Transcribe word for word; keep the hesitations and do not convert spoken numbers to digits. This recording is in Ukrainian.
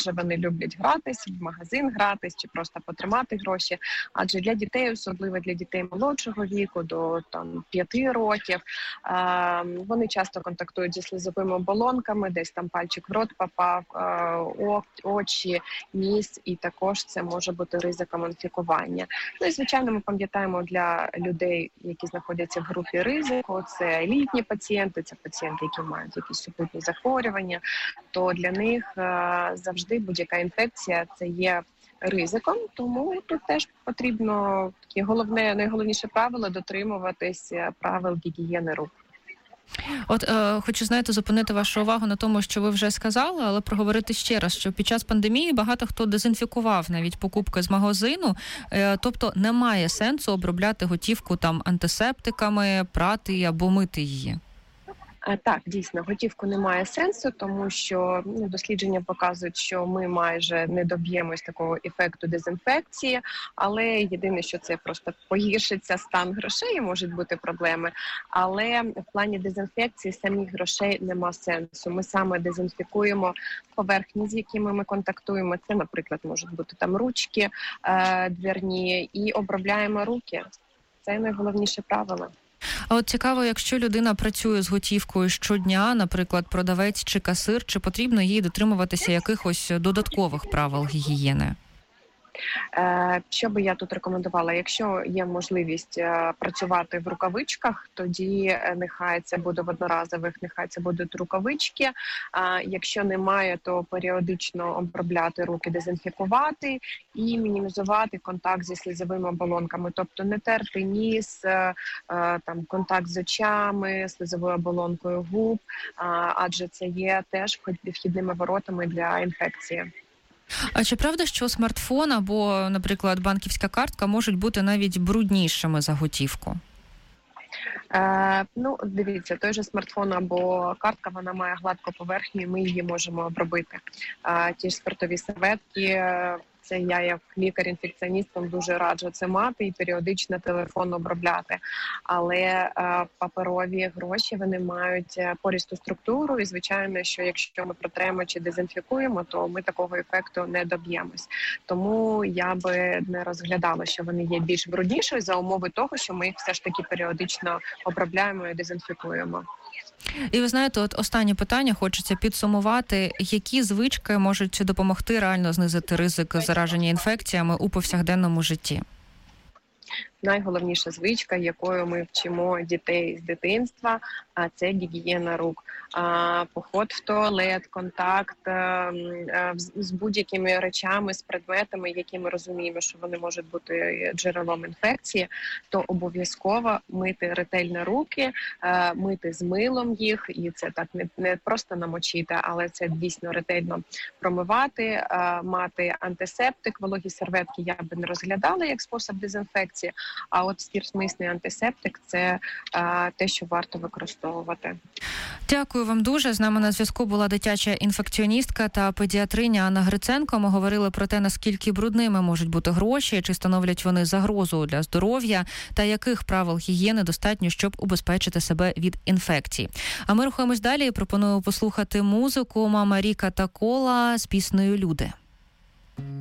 дуже вони люблять гратись, в магазин гратись чи просто потримати гроші. Адже для дітей, особливо для дітей молодшого віку, до там п'яти років, е, вони часто контактують зі слизовими оболонками, десь там пальчик в рот попав, е, очі, ніс, і також це може бути ризиком інфікування. Ну і звичайно, ми пам'ятаємо для людей, які знаходяться в групі ризику, це літні пацієнти, це пацієнти, які мають якісь супутні захворювання, то для них е, завжди будь-яка інфекція це є ризиком, тому тут теж потрібно таке головне, найголовніше правило дотримуватись правил гігієни рук. От е, хочу, знаєте, зупинити вашу увагу на тому, що ви вже сказали, але проговорити ще раз, що під час пандемії багато хто дезінфікував навіть покупки з магазину, е, тобто немає сенсу обробляти готівку там антисептиками, прати або мити її. Так, дійсно, готівку немає сенсу, тому що ну, дослідження показують, що ми майже не доб'ємось такого ефекту дезінфекції, але єдине, що це просто погіршиться стан грошей, можуть бути проблеми, але в плані дезінфекції самих грошей нема сенсу. Ми саме дезінфікуємо поверхні, з якими ми контактуємо, це, наприклад, можуть бути там ручки е- дверні, і обробляємо руки. Це найголовніше правило. А от цікаво, якщо людина працює з готівкою щодня, наприклад, продавець чи касир, чи потрібно їй дотримуватися якихось додаткових правил гігієни? Що би я тут рекомендувала? Якщо є можливість працювати в рукавичках, тоді нехай це буде в одноразових, нехай це будуть рукавички. Якщо немає, то періодично обробляти руки, дезінфікувати і мінімізувати контакт зі слизовими оболонками. Тобто не терти ніс, там, контакт з очами, слизовою оболонкою губ, адже це є теж вхідними воротами для інфекції. А чи правда, що смартфон або, наприклад, банківська картка можуть бути навіть бруднішими за готівку? Е, ну, дивіться, той же смартфон або картка, вона має гладку поверхню, і ми її можемо обробити. Е, ті ж спиртові серветки, це я як лікар-інфекціоніст вам дуже раджу це мати і періодично телефон обробляти. Але е, паперові гроші, вони мають пористу структуру, і звичайно, що якщо ми протремо чи дезінфікуємо, то ми такого ефекту не доб'ємось. Тому я би не розглядала, що вони є більш бруднішою за умови того, що ми їх все ж таки періодично обробляємо і дезінфікуємо. І ви знаєте, от останнє питання, хочеться підсумувати, які звички можуть допомогти реально знизити ризик зараження інфекціями у повсякденному житті? Найголовніша звичка, якою ми вчимо дітей з дитинства, це гігієна рук. Поход в туалет, контакт з будь-якими речами, з предметами, які ми розуміємо, що вони можуть бути джерелом інфекції, то обов'язково мити ретельно руки, мити з милом їх, і це так не, не просто намочити, але це дійсно ретельно промивати, мати антисептик, вологі серветки я би не розглядала як спосіб дезінфекції, а от стірсмисний антисептик – це а, те, що варто використовувати. Дякую вам дуже. З нами на зв'язку була дитяча інфекціоністка та педіатриня Анна Гриценко. Ми говорили про те, наскільки брудними можуть бути гроші, чи становлять вони загрозу для здоров'я, та яких правил гігієни достатньо, щоб убезпечити себе від інфекцій. А ми рухаємось далі. Пропоную послухати музику «Мама Ріка та Кола» з піснею «Люди».